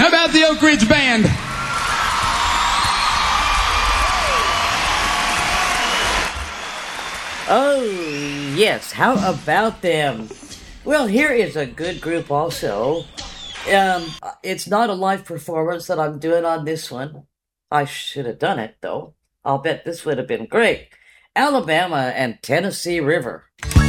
How about the Oak Ridge Band? Oh, yes. How about them? Well, here is a good group also. It's not a live performance that I'm doing on this one. I should have done it, though. I'll bet this would have been great. Alabama and Tennessee River.